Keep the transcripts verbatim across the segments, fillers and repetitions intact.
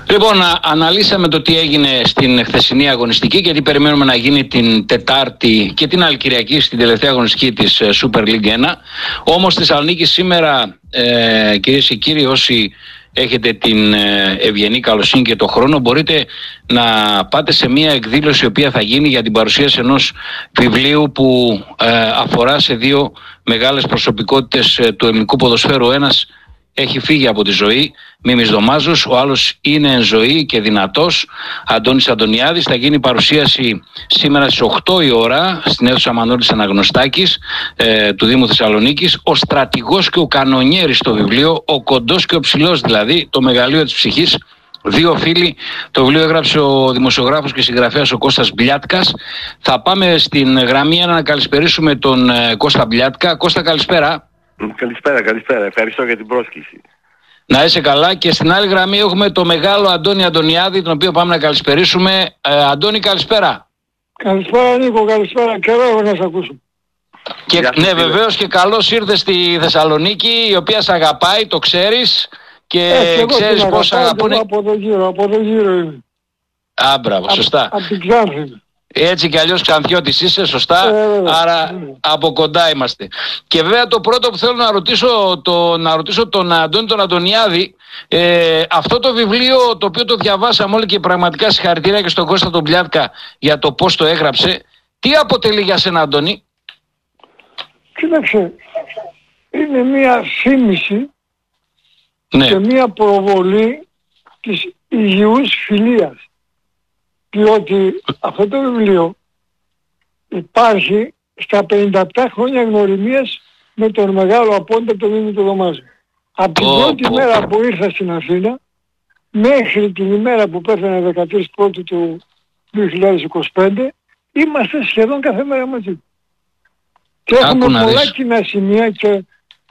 Λοιπόν, α, αναλύσαμε το τι έγινε στην χθεσινή αγωνιστική και τι περιμένουμε να γίνει την Τετάρτη και την άλλη Κυριακή στην τελευταία αγωνιστική της Super League ένα. Όμως στη Θεσσαλονίκη σήμερα, ε, κυρίες και κύριοι, όσοι έχετε την ε, ευγενή καλοσύνη και το χρόνο, μπορείτε να πάτε σε μια εκδήλωση η οποία θα γίνει για την παρουσίαση ενός βιβλίου που ε, αφορά σε δύο μεγάλες προσωπικότητες ε, του ελληνικού ποδοσφαίρου. Ο ένας έχει φύγει από τη ζωή, Μίμης Δωμάζος, ο άλλος είναι εν ζωή και δυνατός, Αντώνης Αντωνιάδης. Θα γίνει παρουσίαση σήμερα στις οκτώ η ώρα στην αίθουσα Μανώλης Αναγνωστάκης ε, του Δήμου Θεσσαλονίκης. Ο στρατηγός και ο κανονιέρης στο βιβλίο, ο κοντός και ο ψηλός δηλαδή, το μεγαλείο της ψυχής. Δύο φίλοι, το βιβλίο έγραψε ο δημοσιογράφος και συγγραφέας ο Κώστας Μπλιάτκας. Θα πάμε στην γραμμή να καλησπερίσουμε τον ε, Κώστα Μπλιάτκα. Κώστα, καλησπέρα. Καλησπέρα, καλησπέρα. Ευχαριστώ για την πρόσκληση. Να είσαι καλά. Και στην άλλη γραμμή έχουμε το μεγάλο Αντώνη Αντωνιάδη, τον οποίο πάμε να καλησπερίσουμε. Ε, Αντώνη, καλησπέρα. Καλησπέρα Νίκο, καλησπέρα. Καιρό έχω να σε ακούσω. Και, ναι, βεβαίως, και καλώς ήρθες στη Θεσσαλονίκη, η οποία σε αγαπάει, το ξέρεις. Και ε, ξέρεις πώς αγαπούν. Από εδώ γύρω, από εδώ γύρω είμαι. Α, μπράβο, σωστά. Από την Ξάνθη. Έτσι κι αλλιώς Ξανθιώτης είσαι, σωστά, ε, άρα ε. από κοντά είμαστε. Και βέβαια το πρώτο που θέλω να ρωτήσω, το, να ρωτήσω τον Αντώνη τον Αντωνιάδη, ε, αυτό το βιβλίο το οποίο το διαβάσαμε όλοι και πραγματικά συγχαρητήρια και στον Κώστα τον Μπλιάτκα για το πώς το έγραψε, τι αποτελεί για σένα, Αντώνη? Κοίταξε, είναι μια θύμηση, ναι, και μια προβολή της υγιούς φιλίας. Διότι αυτό το βιβλίο υπάρχει στα πενήντα επτά χρόνια γνωριμίας με τον μεγάλο απόντα τον Μίμη τον Δωμάζο. Από την oh, πρώτη oh. μέρα που ήρθα στην Αθήνα μέχρι την ημέρα που πέθανε δεκατρείς Πρώτου του δύο χιλιάδες είκοσι πέντε είμαστε σχεδόν κάθε μέρα μαζί. Και έχουμε πολλά κοινά σημεία και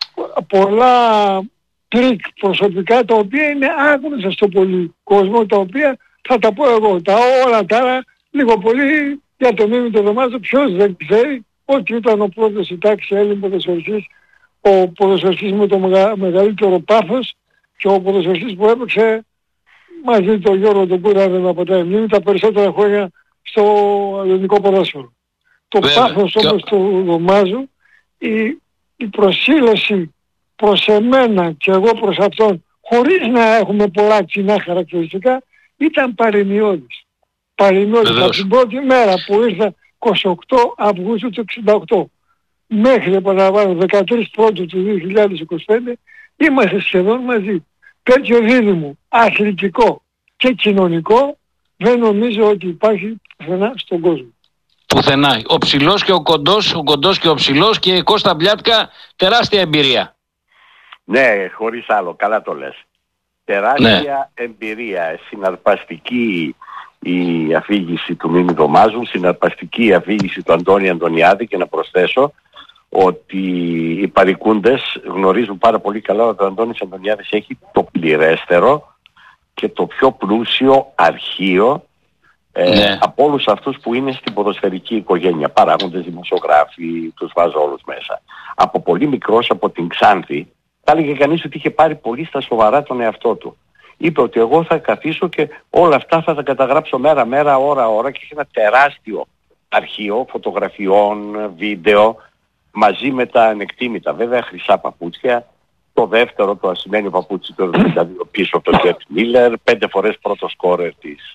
πολλά τρίκ προσωπικά τα οποία είναι άγνωστα στο πολύ κόσμο, τα οποία θα τα πω εγώ. Τα όλα τα άλλα, λίγο πολύ για τον Μίμη τον Δωμάζο, ποιος δεν ξέρει ότι ήταν ο πρώτος στη τάξη Έλλην ποδοσφαιριστής, ο ποδοσφαιριστής με το μεγα, μεγαλύτερο πάθος και ο ποδοσφαιριστής που έπαιξε μαζί με τον Γιώργο τον Κούρα, δεν από τα Μίμη, τα περισσότερα χρόνια στο ελληνικό ποδόσφαιρο. Το Βέβαια. πάθος όμως του Δωμάζου, η, η προσήλωση προς εμένα και εγώ προς αυτόν, χωρίς να έχουμε πολλά κοινά χαρακτηριστικά, ήταν παρημιώδης. Παρημιώδης από την πρώτη μέρα που ήρθα είκοσι οκτώ Αυγούστου του εξήντα οκτώ μέχρι, επαναλαμβάνω, δεκατρείς Πρώτου του δύο χιλιάδες είκοσι πέντε είμαστε σχεδόν μαζί. Τέτοιο δίδυμο αθλητικό και κοινωνικό δεν νομίζω ότι υπάρχει πουθενά στον κόσμο. Πουθενά. Ο ψηλός και ο κοντός, ο κοντός και ο ψηλός, και Κώστα Μπλιάτκα, τεράστια εμπειρία. Ναι, χωρίς άλλο, καλά το λες. Τεράστια ναι. εμπειρία, συναρπαστική η αφήγηση του Μίμη Δωμάζου, συναρπαστική η αφήγηση του Αντώνη Αντωνιάδη, και να προσθέσω ότι οι παρικούντες γνωρίζουν πάρα πολύ καλά ότι ο Αντώνης Αντωνιάδης έχει το πληρέστερο και το πιο πλούσιο αρχείο ε, ναι. από όλους αυτούς που είναι στην ποδοσφαιρική οικογένεια. Παράγοντες, δημοσιογράφοι, τους βάζω όλους μέσα. Από πολύ μικρός, από την Ξάνθη, θα έλεγε κανείς ότι είχε πάρει πολύ στα σοβαρά τον εαυτό του. Είπε ότι εγώ θα καθίσω και όλα αυτά θα τα καταγράψω μέρα μέρα, ώρα ώρα, και είχε ένα τεράστιο αρχείο φωτογραφιών, βίντεο, μαζί με τα ανεκτήμητα βέβαια χρυσά παπούτσια, το δεύτερο, το ασημένιο παπούτσι του εβδομήντα δύο πίσω από τον Τζεφ Μίλερ, πέντε φορές πρώτο σκόρερ της,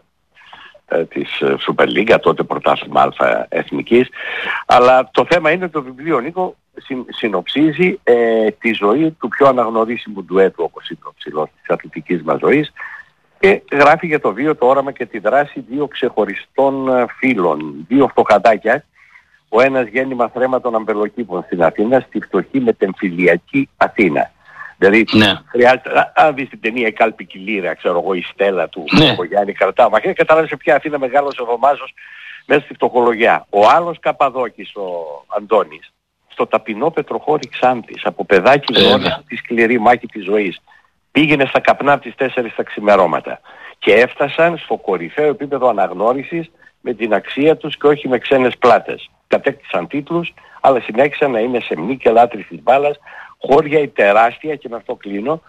ε, της Super League, τότε πρωτάθλημα Α εθνικής. Αλλά το θέμα είναι το βιβλίο, Νίκο, συν, συνοψίζει ε, τη ζωή του πιο αναγνωρίσιμου ντουέτου, όπως είπε ο ψηλός, της αθλητικής μας ζωής, και γράφει για το βίο, το όραμα και τη δράση δύο ξεχωριστών φίλων, δύο φτωχαντάκια. Ο ένας γέννημα θρέματων αμπελοκήπων στην Αθήνα, στη φτωχή μετεμφυλιακή Αθήνα. Δηλαδή, ναι. χρειάζεται, αν δεις την ταινία «Η κάλπικη λύρα», ξέρω εγώ, η στέλα του ναι. Γιάννη Κρατάου, μα και κατάλαβε σε ποια Αθήνα μεγάλωσε ο Δωμάζος, μέσα στη φτωχολογιά. Ο άλλος Καπαδόκης, ο Αντώνης, στο ταπεινό πετροχώρι Ξάνθης, από παιδάκι γνώρισε τη σκληρή μάχη της ζωής. Πήγαινε στα καπνά από τις τέσσερις τα ξημερώματα και έφτασαν στο κορυφαίο επίπεδο αναγνώρισης με την αξία τους και όχι με ξένες πλάτες. Κατέκτησαν τίτλους, αλλά συνέχισαν να είναι σεμνοί και λάτρεις της μπάλας, χώρια η τεράστια, και με αυτό κλείνω,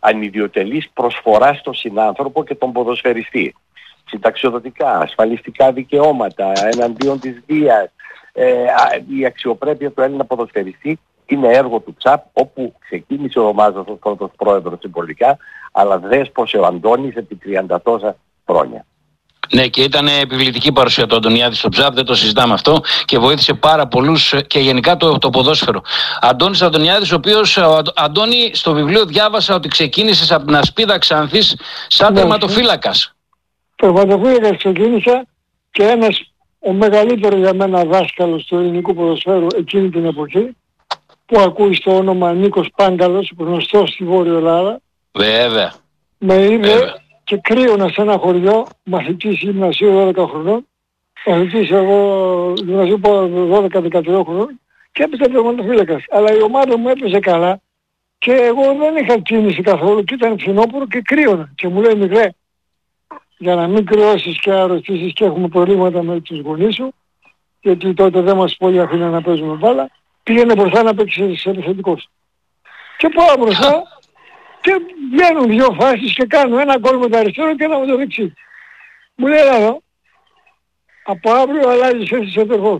ανιδιοτελής προσφορά στον συνάνθρωπο και τον ποδοσφαιριστή. Συνταξιοδοτικά, ασφαλιστικά δικαιώματα, εναντίον της βίας, ε, η αξιοπρέπεια του Έλληνα ποδοσφαιριστή είναι έργο του Τσάπ, όπου ξεκίνησε ο Μάζος ως πρώτος πρόεδρος συμπολικά, αλλά δες πως ο Αντώνης επί τριάντα τόσα χρόνια. Ναι, και ήταν επιβλητική παρουσία του Αντωνιάδη στο Τζαπ, δεν το συζητάμε αυτό, και βοήθησε πάρα πολλούς και γενικά το, το ποδόσφαιρο. Αντώνης Αντωνιάδης, ο οποίος, ο Αντώνη, στο βιβλίο διάβασα ότι ξεκίνησες από την Ασπίδα Ξάνθης σαν ναι, τερματοφύλακας. Τερματοφύλακας ξεκίνησα και ένας, ο μεγαλύτερος για μένα δάσκαλος του ελληνικού ποδοσφαίρου εκείνη την εποχή, που ακούει στο όνομα Νίκος Πάγκαλος, γνωστός στη Βόρεια Ελλάδα. Βέβαια. Με είδε και κρύωνα σε ένα χωριό, μαθητής γυμνασίου δώδεκα χρονών, μαθητής εγώ γυμνασίου δώδεκα δεκατρία χρονών, και έπαιζε τερματοφύλακας. Αλλά η ομάδα μου έπαιζε καλά και εγώ δεν είχα κίνηση καθόλου και ήταν φθινόπωρο και κρύωνα. Και μου λέει, μικρέ, για να μην κρυώσεις και αρρωστήσεις και έχουμε προβλήματα με τους γονείς σου, γιατί τότε δεν μας πολύ αφήναν να παίζουμε μπάλα, πήγαινε μπροστά να παίξεις επιθετικός. Και πάω μπροστά και βγαίνουν δυο φάσεις και κάνω ένα γκολ με το αριστερό και ένα με το δεξί. Μου λέει, έλα εδώ, από αύριο αλλάζεις θέση σε τερφόρ.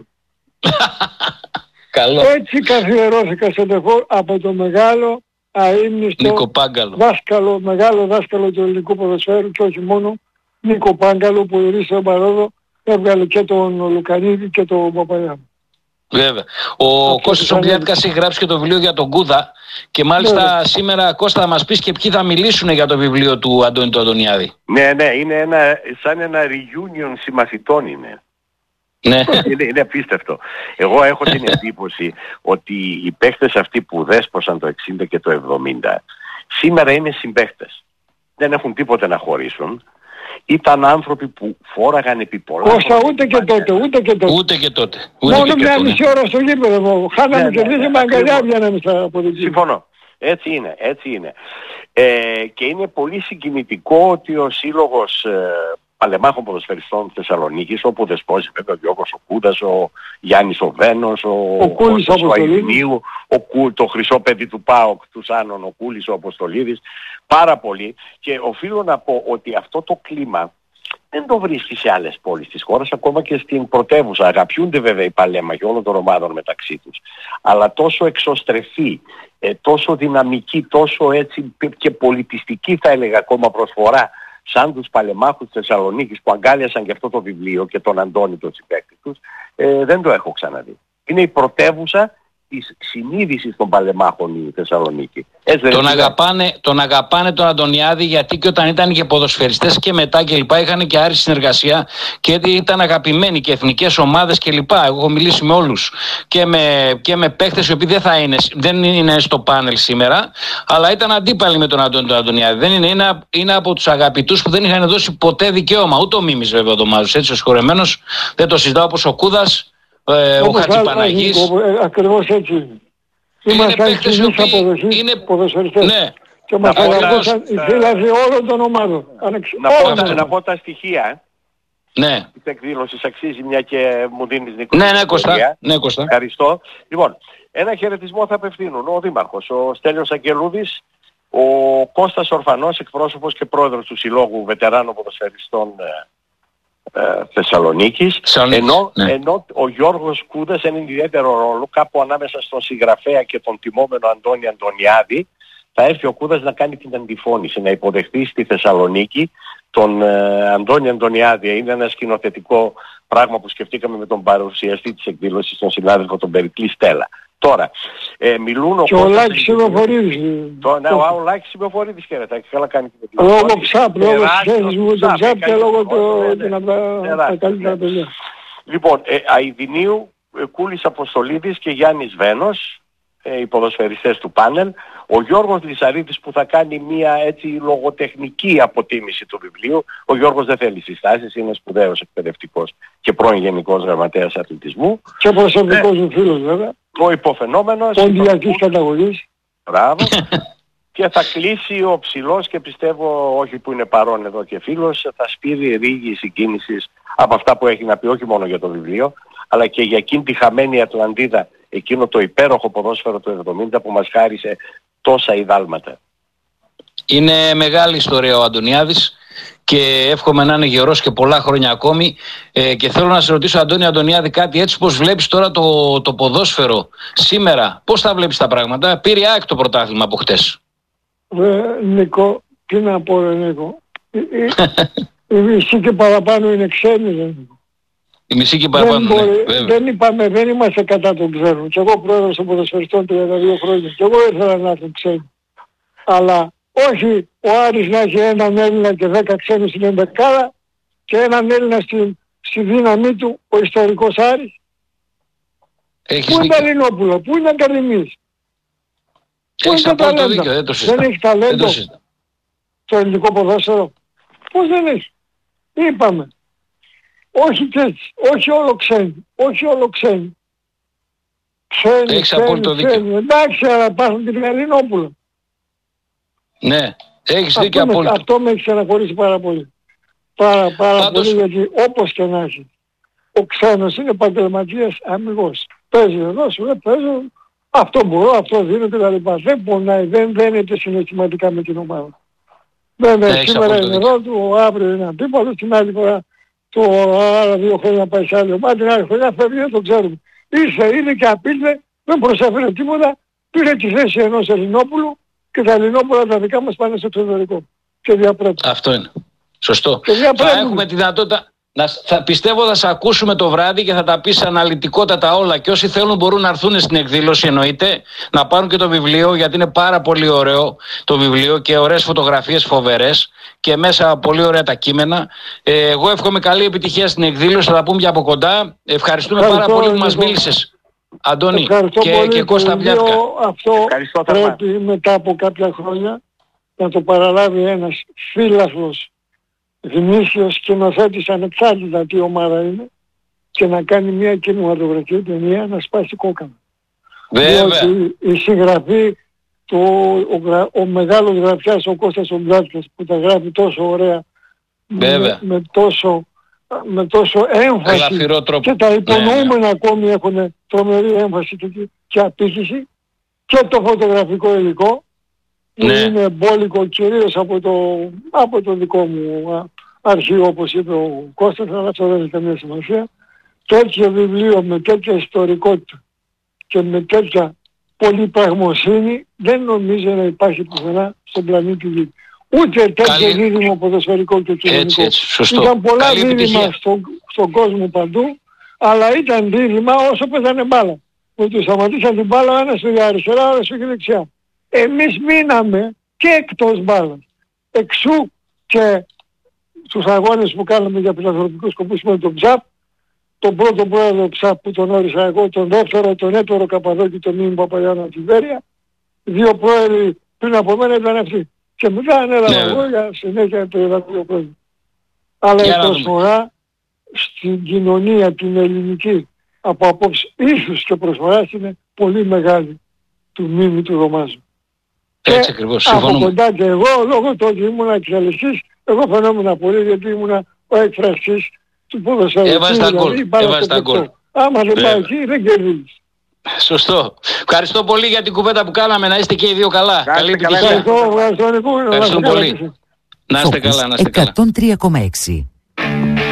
Καλό. Έτσι καθιερώθηκα σε τερφόρ από το μεγάλο αείμνηστο Νίκο Πάγκαλο. δάσκαλο, μεγάλο δάσκαλο του ελληνικού ποδοσφαίρου και όχι μόνο, Νίκο Πάγκαλο, που ορίστηκε τον Παρόδο, έβγαλε και τον Λουκανίδη και τον Παπαγιάννη. Βέβαια. Ο Κώστας ο Μπλιάτικας έχει γράψει και το βιβλίο για τον Κούδα και μάλιστα Βέβαια. σήμερα, Κώστα, θα μας πεις και ποιοι θα μιλήσουν για το βιβλίο του Αντώνη του Αντωνιάδη. Ναι, ναι, είναι ένα, σαν ένα reunion συμμαθητών είναι. Ναι. είναι, είναι απίστευτο. Εγώ έχω την εντύπωση ότι οι παίχτες αυτοί που δέσποσαν το εξήντα και το εβδομήντα σήμερα είναι συμπαίχτες. Δεν έχουν τίποτε να χωρίσουν. Ήταν άνθρωποι που φόραγαν επί πολλά. Κώστα, ούτε και τότε, ούτε και τότε. Ούτε και τότε. Ούτε Μόνο και μια τότε. μισή ώρα στο γήπεδο. Χάναμε και δίσαμε αγκαλιά, βγαίναμε στα αποδικία. Συμφωνώ. Έτσι είναι, έτσι είναι. Ε, και είναι πολύ συγκινητικό ότι ο Σύλλογος ε, Παλεμάχων Ποδοσφαιριστών Θεσσαλονίκης, όπου δεσπόζει βέβαια ο Γιώργος ο Κούδας, ο Γιάννης ο Βένος, ο, ο Κούλης ο Αποστολίδης, ο Κου, το χρυσό παιδί του ΠΑΟΚ, του Σάνων, ο Κούλης ο Αποστολίδης, πάρα πολύ. Και οφείλω να πω ότι αυτό το κλίμα δεν το βρίσκει σε άλλες πόλεις της χώρας, ακόμα και στην πρωτεύουσα. Αγαπιούνται βέβαια οι παλέμαχοι όλων των ομάδων μεταξύ τους. Αλλά τόσο εξωστρεφή, τόσο δυναμική, τόσο έτσι και πολιτιστική θα έλεγα ακόμα προσφορά, σαν τους παλεμάχους της Θεσσαλονίκης που αγκάλιασαν και αυτό το βιβλίο και τον Αντώνη τον συμπαίκτη τους, ε, δεν το έχω ξαναδεί. Είναι η πρωτεύουσα της συνείδησης των παλεμάχων η Θεσσαλονίκη. Έτσι, τον, αγαπάνε, τον αγαπάνε τον Αντωνιάδη, γιατί και όταν ήταν και ποδοσφαιριστές και μετά και λοιπά είχαν και άριστη συνεργασία και ήταν αγαπημένοι και εθνικές ομάδες και λοιπά. Εγώ έχω μιλήσει με όλους και με, και με παίχτες οι οποίοι δεν, θα είναι, δεν είναι στο πάνελ σήμερα, αλλά ήταν αντίπαλοι με τον Αντώνη τον Αντωνιάδη. Δεν είναι, είναι, είναι από τους αγαπητούς που δεν είχαν δώσει ποτέ δικαίωμα. Ούτε ο Μίμης βέβαια ο Μάζος, έτσι ο συγχωρεμένος, δεν το συζητάω, όπως ο Κούδας. Ε, ο Χατζηπαναγής. Ακριβώς έτσι είναι. Ήμασταν κοινής αποδοχής είναι... ποδοσφαιριστές. Ναι. Και μας αγαπούσαν οι φίλαθλοι όλων των ομάδων. Να πω, τα, να πω τα στοιχεία. Ναι. Της εκδήλωσης αξίζει μια και μου δίνεις Νίκο. Ναι, ναι, Κώστα. Ναι, Κώστα. Ευχαριστώ. Λοιπόν, ένα χαιρετισμό θα απευθύνουν ο Δήμαρχος, ο Στέλιος Αγγελούδης, ο Κώστας Ορφανός, εκπρόσωπος και πρόεδρος του Συλλόγου Βετεράνων Ποδοσφαιριστών Ε, Θεσσαλονίκης, ενώ, ναι. ενώ ο Γιώργος Κούδας έναν ιδιαίτερο ρόλο κάπου ανάμεσα στον συγγραφέα και τον τιμόμενο Αντώνη Αντωνιάδη. Θα έρθει ο Κούδας να κάνει την αντιφώνηση, να υποδεχθεί στη Θεσσαλονίκη τον ε, Αντώνη Αντωνιάδη. Είναι ένα σκηνοθετικό πράγμα που σκεφτήκαμε με τον παρουσιαστή της εκδήλωσης, τον συνάδελφο τον Περικλή Στέλλα. Τώρα, ε, μιλούν και ο Λάκης Σιμεφορίδης. Ναι, ο Λάκης Σιμεφορίδης χαίρεται, έχει καλά κάνει την εκδήλωση. Λόγω ψάπ, λόγω σχέσης μου, τον ψάπ και λόγω τα καλύτερα παιδιά. Λοιπόν, Αηδινίου, Κούλης Αποστολίδης και Γιάννης Βένος, οι ποδοσφαιριστές του πάνελ. Ο Γιώργος Λυσαρίδης που θα κάνει μια έτσι λογοτεχνική αποτίμηση του βιβλίου. Ο Γιώργος δεν θέλει συστάσεις, είναι σπουδαίος εκπαιδευτικός και πρώην Γενικός Γραμματέας Αθλητισμού. Και προσωπικός μου φίλος βέβαια. Ο υποφαινόμενος. Ποντιακής καταγωγής. Μπράβο. Και θα κλείσει ο ψηλός και πιστεύω, όχι που είναι παρόν εδώ και φίλος, θα σπείρει ρίγη συγκίνησης από αυτά που έχει να πει, όχι μόνο για το βιβλίο, αλλά και για εκείνη τη χαμένη Ατλαντίδα, εκείνο το υπέροχο ποδόσφαιρο του εβδομήντα που μας χάρισε τόσα ιδάλματα. Είναι μεγάλη ιστορία ο Αντωνιάδης και εύχομαι να είναι γερός και πολλά χρόνια ακόμη. Ε, και θέλω να σε ρωτήσω, Αντώνη Αντωνιάδη, κάτι έτσι πως βλέπεις τώρα το, το ποδόσφαιρο σήμερα, πώς θα βλέπεις τα πράγματα? Πήρε η ΑΕΚ το πρωτάθλημα από χτες. Ρε Νίκο, τι να πω ρε Νίκο, η μισή και παραπάνω είναι ξένοι ρε Νίκο. Η μισή και παραπάνω, δεν, μπορεί, ναι, δεν, είπαμε, δεν είμαστε κατά των ξένων. Και εγώ πρόεδρος των ποδοσφαιριστών τριάντα δύο χρόνια. Και εγώ ήθελα να έρθουν ξένοι. Αλλά όχι ο Άρης να έχει έναν Έλληνα και δέκα ξένους στην ενδεκάδα και έναν Έλληνα στη, στη δύναμή του, ο ιστορικός Άρης. Έχεις πού είναι τα Λινόπουλο, πού είναι τα Καρυμής. Πού είναι τα ταλέντα. Δεν, το δεν έχει ταλέντο το ελληνικό ποδόσφαιρο. Πώς δεν έχει. Είπαμε. Όχι και έτσι. Όχι όλο ξένοι. Όχι όλο ξένοι. Ξένοι, έχεις απόλυτο δίκιο. Εντάξει, αλλά υπάρχουν και την Ελληνόπουλο. Ναι, έχεις δίκιο απόλυτο. Αυτό με έχει στεναχωρήσει πάρα πολύ. Πάρα, πάρα Πάντως... πολύ, γιατί όπως και να έχει. Ο ξένος είναι επαγγελματίας αμυγός. Παίζει εδώ, σου λέει παίζω, αυτό μπορώ, αυτό δίνω κτλ. Δεν πονάει, δεν δένεται συναισθηματικά με την ομάδα. Δεν ναι, σήμερα είναι εδώ του, αύριο είναι αντίπαλος, την άλλη φορά το άλλα δύο χρόνια πάει σε άλλη ομάδα, την άλλη φορά φεύγει, δεν το ξέρουμε. Ήρθε, είναι και απήλθε, δεν προσέφερε τίποτα, πήρε τη θέση ενός Ελληνόπουλου και τα Ελληνόπουλα τα δικά μας πάνε στο εξωτερικό. Και διαπρέπουν. Αυτό είναι. Σωστό. Θα έχουμε τη δυνατότητα, να, θα, πιστεύω θα σε ακούσουμε το βράδυ και θα τα πεις αναλυτικότατα όλα και όσοι θέλουν μπορούν να έρθουν στην εκδήλωση, εννοείται, να πάρουν και το βιβλίο, γιατί είναι πάρα πολύ ωραίο το βιβλίο και ωραίες φωτογραφίες φοβερές και μέσα πολύ ωραία τα κείμενα. Ε, εγώ εύχομαι καλή επιτυχία στην εκδήλωση, θα τα πούμε και από κοντά. Ευχαριστούμε πάρα πολύ που μας μίλησες, Αντώνη, και, και Κώστα Βλιάτκα. Αυτό Ευχαριστώ, πρέπει μετά από κάποια χρόνια να το παραλάβει ένας φίλαθλος γνήσιος σκηνοθέτης, ανεξάρτητα τι ομάδα είναι, και να κάνει μια κινηματογραφική ταινία να σπάσει κόκκανα. Βέβαια. Διότι η συγγραφή του, ο, ο μεγάλος γραφιάς, ο Κώστας ο Μπλάτκας, που τα γράφει τόσο ωραία, με, με, τόσο, με τόσο έμφαση και τα υπονοούμενα ναι, ναι. ακόμη έχουν τρομερή έμφαση και, και απήχηση, και το φωτογραφικό υλικό που ναι. είναι μπόλικο κυρίως από το, από το δικό μου αρχείο, όπως είπε ο Κώστας, αλλά αυτό δεν έχει καμία σημασία. Τέτοιο βιβλίο με τέτοια ιστορικότητα και με τέτοια πολυπραγμοσύνη δεν νομίζω να υπάρχει πουθενά στον πλανήτη Γη. Ούτε τέτοιο δίδυμο ποδοσφαιρικό και κοινωνικό. Ήταν πολλά δίδυμα στο, στον κόσμο παντού, αλλά ήταν δίδυμα όσο παίζανε μπάλα. Ότι σταματήσαν την μπάλα, ο ένας πήγε αριστερά, ο άλλος πήγε δεξιά. Εμείς μείναμε και εκτός μπάλας. Εξού και στους αγώνες που κάναμε για φιλανθρωπικούς σκοπούς με τον Ψαπ, τον πρώτο πρόεδρο Ψαπ που τον όρισα εγώ, τον δεύτερο, τον έτερο Καπαδόκη, τον Μίμη Παπαγιάννα Τιβέρια, δύο πρόεδροι πριν από μένα ήταν αυτοί. Και μετά ανέλαβα yeah. εγώ για συνέχεια το εδαφείο πρόεδρο. Αλλά η προσφορά στην κοινωνία την ελληνική από απόψε ίσως και προσφορά είναι πολύ μεγάλη του Μίμη του Δωμάζου. Έτσι ακριβώς, από κοντά και εγώ, λόγω του ότι ήμουνα εξελισσής, εγώ φαινόμουν πολύ γιατί ήμουνα ο εκφραστής του ποδοσφαίρου. Έβαζε τα γκολ. Έβαζε τα γκολ. Άμα δεν πάει εκεί δεν κερδίζεις. Σωστό. Ευχαριστώ πολύ για την κουβέντα που κάναμε. Να είστε και οι δύο καλά. Καλή επιτυχία. Ευχαριστώ, ευχαριστώ, ευχαριστώ πολύ. Να είστε καλά, να είστε καλά. εκατόν τρία κόμμα έξι